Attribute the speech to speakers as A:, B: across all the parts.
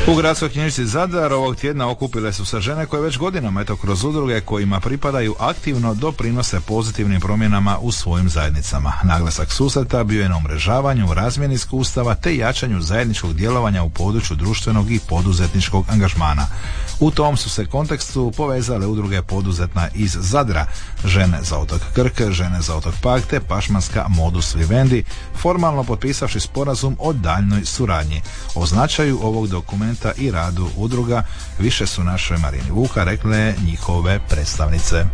A: U Gradskoj knjižnici Zadar ovog tjedna okupile su se žene koje već godinama kroz udruge kojima pripadaju aktivno doprinose pozitivnim promjenama u svojim zajednicama. Naglasak susreta bio je na umrežavanju, razmjeni iskustava te jačanju zajedničkog djelovanja u području društvenog i poduzetničkog angažmana. U tom su se kontekstu povezale udruge poduzetna iz Zadra, Žene za otok Krk, Žene za otok Pag te pašmanska Modus Vivendi, formalno potpisavši sporazum o daljnjoj suradnji. O značaju ovog dokumenta i radu udruga više su našoj Marini Vuka rekle njihove predstavnice.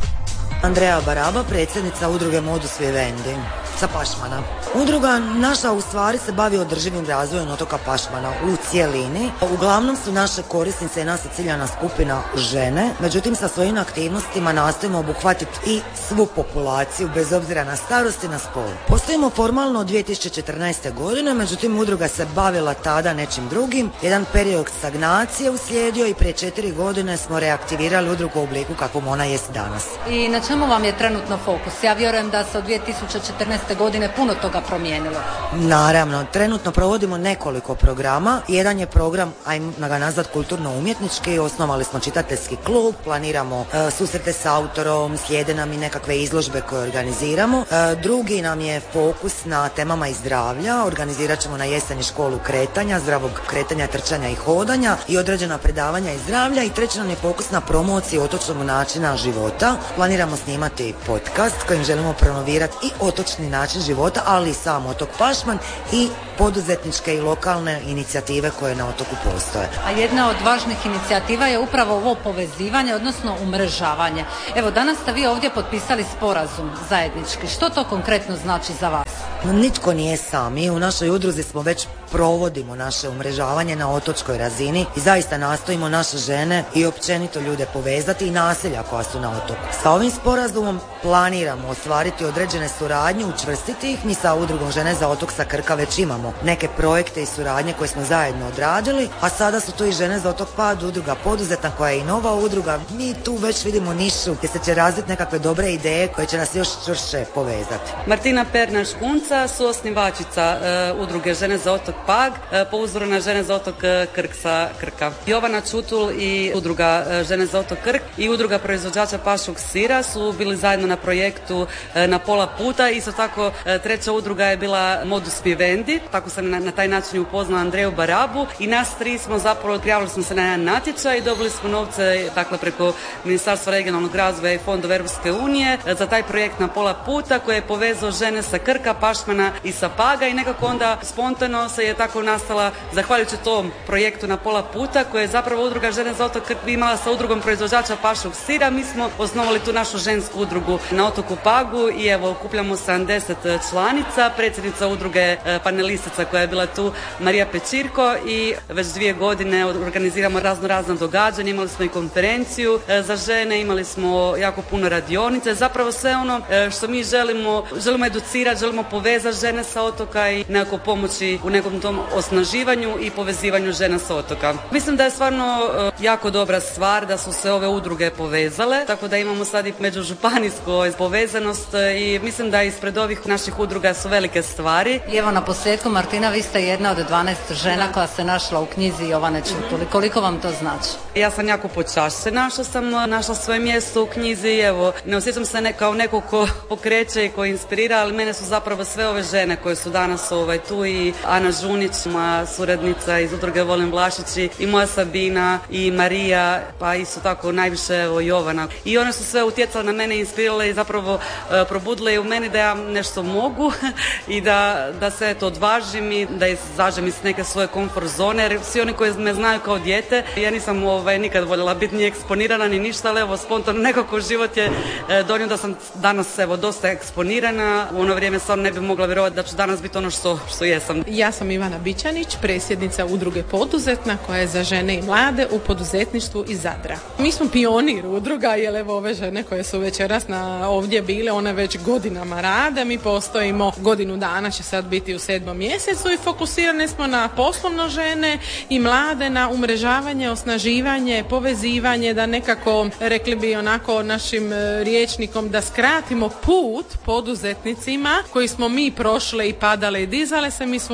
B: Andreja Baraba, predsjednica udruge Modus Vivendi sa Pašmana. Udruga naša u stvari se bavi održivim razvojem otoka Pašmana u cijelini. Uglavnom su naše korisnice i naša ciljana skupina žene, međutim sa svojim aktivnostima nastojimo obuhvatiti i svu populaciju bez obzira na starost i na spol. Postojimo formalno od 2014. godine, međutim udruga se bavila tada nečim drugim. Jedan period stagnacije uslijedio i prije 4 godine smo reaktivirali udrugu u obliku kakvom ona jest danas.
C: I na čemu vam je trenutno fokus? Ja vjerujem da se od 2014. godine puno toga promijenilo.
B: Naravno, trenutno provodimo nekoliko programa. Jedan je program, ajmo ga nazvat kulturno-umjetnički, osnovali smo čitateljski klub, planiramo susrete s autorom, slijede nam i nekakve izložbe koje organiziramo. Drugi nam je fokus na temama i zdravlja, organizirat ćemo na jeseni školu kretanja, zdravog kretanja, trčanja i hodanja i određena predavanja iz zdravlja i treći nam je fokus na promociji otočnog načina života. Planiramo snimati podcast kojim želimo promovirati i otočni način života, ali i sam otok Pašman i poduzetničke i lokalne inicijative koje na otoku postoje.
C: A jedna od važnih inicijativa je upravo ovo povezivanje, odnosno umrežavanje. Evo, danas ste vi ovdje potpisali sporazum zajednički. Što to konkretno znači za vas?
B: Nitko nije sam. Mi u našoj udruzi smo već provodimo naše umrežavanje na otočkoj razini i zaista nastojimo naše žene i općenito ljude povezati i naselja koja su na otoku. Sa ovim sporazumom planiramo ostvariti određene suradnje, učvrstiti ih. Mi sa udrugom Žene za otok sa Krka već imamo neke projekte i suradnje koje smo zajedno odradili, a sada su tu i Žene za otok Pag, udruga poduzetna koja je i nova udruga. Mi tu već vidimo nišu gdje se će razviti nekakve dobre ideje koje će nas još čvršće povezati.
D: Martina Pernaš-Kunca, suosnivačica udruge Žene za otok Pag, po uzoru na Žene za otok Krk sa Krka. Jovana Čutul i udruga Žene za otok Krk i udruga proizvođača paškog sira su bili zajedno na projektu Na pola puta. Isto tako treća udruga je bila Modus Vivendi, tako sam na taj način upoznala Andreju Barabu i nas tri smo zapravo prijavili smo se na jedan natječaj i dobili smo novce dakle preko Ministarstva regionalnog razvoja i fondova Europske unije za taj projekt Na pola puta koji je povezao žene sa Krka, Pašmana i sa Paga i nekako onda spontano se je tako nastala zahvaljujući tom projektu Na pola puta koje je zapravo udruga Žene za otok Krk imala sa udrugom proizvođača paškog sira. Mi smo osnovali tu našu žensku udrugu na otoku Pagu i evo okupljamo 70 članica, predsjednica udruge panelistica koja je bila tu Marija Pečirko i već 2 godine organiziramo razna događanja, imali smo i konferenciju za žene, imali smo jako puno radionice, zapravo sve ono što mi želimo educirati, želimo povezati žene sa otoka i nekako pomoći u nekom tom osnaživanju i povezivanju žena sa otoka. Mislim da je stvarno jako dobra stvar da su se ove udruge povezale, tako da imamo sad i međužupanijsku povezanost i mislim da ispred ovih naših udruga su velike stvari.
C: I evo na posljedku, Martina, vi ste jedna od 12 žena koja se našla u knjizi Jovane Čutuli. Koliko vam to znači?
D: Ja sam jako počašćena što sam našla svoje mjesto u knjizi i evo, ne osjećam se kao neko ko pokreće i ko inspirira, ali mene su zapravo sve ove žene koje su danas tu i Ana Žunić, moja suradnica iz udruge Volim Vlašići i moja Sabina i Marija, pa isto tako najviše Jovana. I one su sve utjecale na mene, inspirirale i zapravo probudile u meni da ja nešto mogu i da se to odvažim i da izađem iz neke svoje komfort zone, jer svi oni koji me znaju kao dijete, ja nisam nikad voljela biti ni eksponirana ni ništa, ali evo spontano nekako život je donio da sam danas dosta eksponirana. U ono vrijeme stvarno ne bi mogla vjerovati da ću danas biti ono što jesam.
E: Ja sam Ivana Bićanić, predsjednica udruge Poduzetna koja je za žene i mlade u poduzetništvu iz Zadra. Mi smo pionir udruga, jer evo ove žene koje su večeras ovdje bile, one već godinama rade. Mi postojimo godinu dana, će sad biti u 7. mjesecu i fokusirane smo na poslovno žene i mlade, na umrežavanje, osnaživanje, povezivanje, da nekako, rekli bi onako našim rječnikom, da skratimo put poduzetnicima koji smo mi prošle i padale i dizale se. Mi svojim iskustvom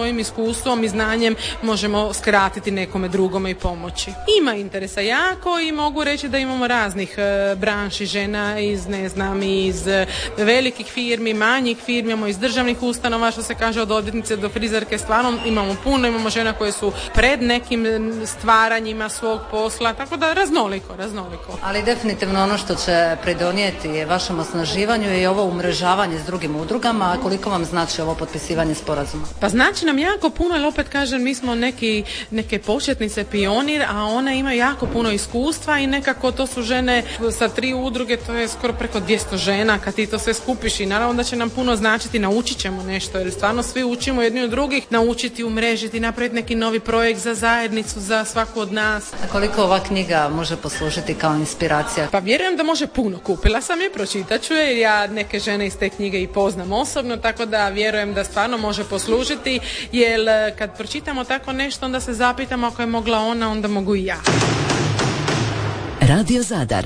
E: iskustvom i znanjem možemo skratiti nekome drugome i pomoći. Ima interesa jako i mogu reći da imamo raznih branši žena iz, ne znam, iz velikih firmi, manjih firmi, imamo iz državnih ustanova, što se kaže od odvjetnice do frizerke, stvarno imamo puno, imamo žena koje su pred nekim stvaranjima svog posla, tako da raznoliko.
C: Ali definitivno ono što će pridonijeti vašem osnaživanju je ovo umrežavanje s drugim udrugama. A koliko vam znači ovo potpisivanje sporazuma?
E: Pa znači nam jako puno, jer opet kažem, mi smo neke početnice, pionir, a one imaju jako puno iskustva i nekako to su žene sa 3 udruge, to je skoro preko 200 žena kad ti to sve skupiš i naravno da će nam puno značiti, naučit ćemo nešto, jer stvarno svi učimo jedni od drugih, naučiti, umrežiti, napraviti neki novi projekt za zajednicu, za svaku od nas.
C: A koliko ova knjiga može poslužiti kao inspiracija?
E: Pa vjerujem da može puno. Kupila sam je, pročitat ću je, jer ja neke žene iz te knjige i poznam osobno, tako da vjerujem da stvarno može poslužiti, jer kad pročitamo tako nešto, onda se zapitamo ako je mogla ona, onda mogu i ja.
F: Radio Zadar